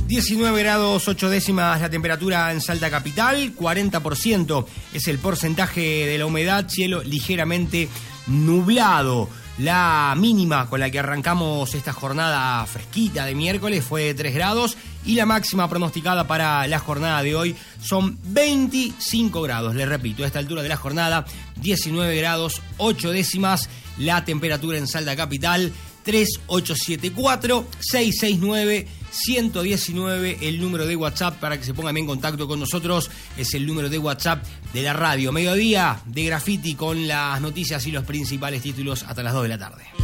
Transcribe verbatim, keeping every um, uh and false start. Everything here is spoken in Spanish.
diecinueve grados ocho décimas la temperatura en Salta Capital, cuarenta por ciento es el porcentaje de la humedad, cielo ligeramente nublado. La mínima con la que arrancamos esta jornada fresquita de miércoles fue de tres grados y la máxima pronosticada para la jornada de hoy son veinticinco grados. Les repito, a esta altura de la jornada, diecinueve grados ocho décimas la temperatura en Salta Capital. Tres ocho siete cuatro, seis seis nueve, uno uno nueve, el número de WhatsApp para que se pongan en contacto con nosotros, es el número de WhatsApp de la radio. Mediodía de Graffiti con las noticias y los principales títulos hasta las dos de la tarde.